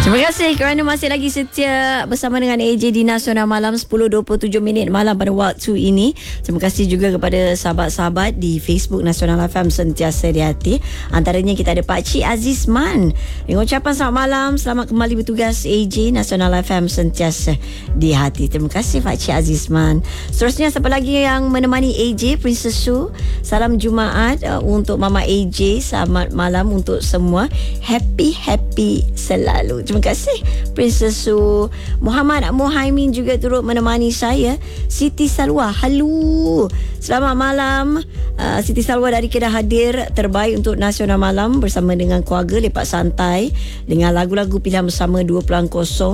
Terima kasih kerana masih lagi setia bersama dengan AJ di Nasional Malam 10.27 malam pada waktu ini. Terima kasih juga kepada sahabat-sahabat di Facebook Nasional FM sentiasa di hati. Antaranya kita ada Pak Cik Azizman dengan ucapan selamat malam, selamat kembali bertugas AJ Nasional FM sentiasa di hati. Terima kasih Pak Cik Azizman. Seterusnya siapa lagi yang menemani AJ? Princess Su. Salam Jumaat untuk Mama AJ. Selamat malam untuk semua. Happy selalu. Terima kasih Princess Su. Muhammad Muhaimin juga turut menemani saya. Siti Salwa, halo, selamat malam. Siti Salwa dari Kedah hadir terbaik untuk Nasional Malam bersama dengan keluarga lepak santai dengan lagu-lagu pilihan bersama 2.0.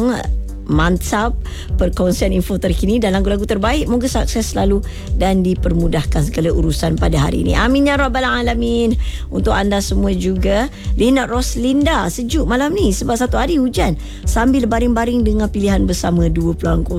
Mantap perkongsian info terkini dan lagu-lagu terbaik. Moga sukses selalu dan dipermudahkan segala urusan pada hari ini. Amin ya rabbal alamin. Untuk anda semua juga. Lina Roslinda, sejuk malam ni sebab satu hari hujan sambil baring-baring dengan pilihan bersama 2.0.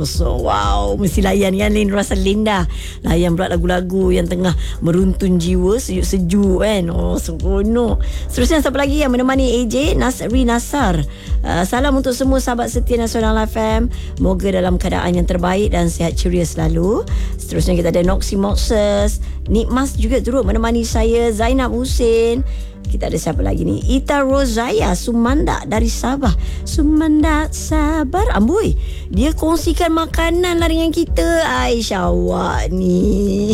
Wow, mesti layan kan Lina Roslinda. Layan pula lagu-lagu yang tengah meruntun jiwa, sejuk-sejuk kan. Oh, seronok. Seterusnya siapa lagi yang menemani AJ? Nasri Nasar. Salam untuk semua sahabat setia Nasional FM. Moga dalam keadaan yang terbaik dan sihat ceria selalu. Seterusnya kita ada Noxy Moxes. Nikmas juga turut menemani saya. Zainab Hussein. Kita ada siapa lagi ni? Ita Rozaya Sumanda dari Sabah. Sumanda sabar. Amboi, dia kongsikan makanan lah dengan kita. Aisyah awak ni.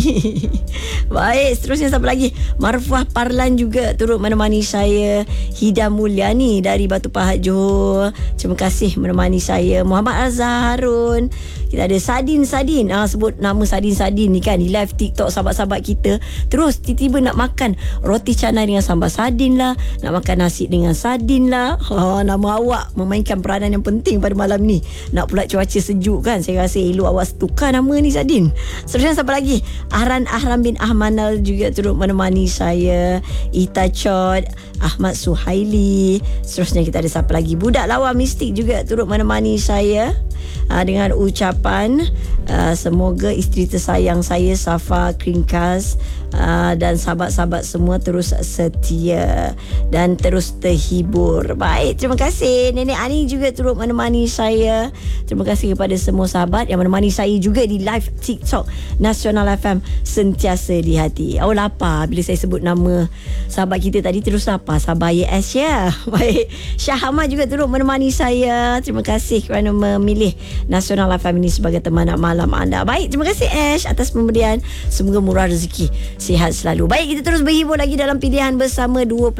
Baik, seterusnya siapa lagi? Marfuah Parlan juga turut menemani saya. Hida Mulyani dari Batu Pahat Johor. Terima kasih menemani saya. Muhammad Azhar Harun. Kita ada Sadin. Sebut nama Sadin ni kan di live TikTok sahabat-sahabat kita. Terus tiba-tiba nak makan roti canai dengan sambal sardin lah, nak makan nasi dengan sardin lah. Nama awak memainkan peranan yang penting pada malam ni. Nak pula cuaca sejuk kan, saya rasa elok awak tukar nama ni Sadin. Seterusnya siapa lagi? Ahran bin Ahmanal juga turut menemani saya. Ita Chod, Ahmad Suhaili. Seterusnya kita ada siapa lagi? Budak Lawa Mistik juga turut menemani saya dengan ucapan semoga isteri tersayang saya Safa Kringkas dan sahabat-sahabat semua terus setia dan terus terhibur. Baik, terima kasih. Nenek Ani juga turut menemani saya. Terima kasih kepada semua sahabat yang menemani saya juga di live TikTok Nasional FM sentiasa di hati. Oh, lapar bila saya sebut nama sahabat kita tadi, terus lapar. Sabar ya Ash ya. Baik, Syah Ahmad juga turut menemani saya. Terima kasih kerana memilih Nasional FM ini sebagai teman malam anda. Baik, terima kasih Ash atas pemberian. Semoga murah rezeki, sihat selalu. Baik, kita terus berhibur lagi dalam pilihan bersama 2.0.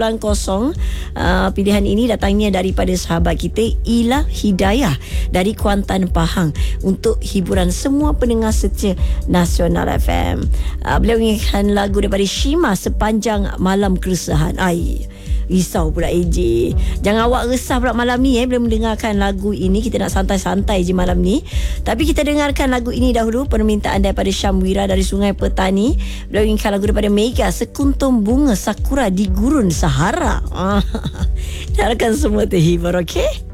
Pilihan ini datangnya daripada sahabat kita Ila Hidayah dari Kuantan Pahang untuk hiburan semua pendengar setia Nasional FM. Beliau inginkan lagu daripada Shima, Sepanjang Malam Keresahan. Risau pula AJ. Jangan awak resah pula malam ni bila mendengarkan lagu ini. Kita nak santai-santai je malam ni. Tapi kita dengarkan lagu ini dahulu. Permintaan daripada Syamwira dari Sungai Petani. Beliau inginkan lagu daripada Mega, Sekuntum Bunga Sakura di Gurun Sahara. Harapkan semua terhibur, okey?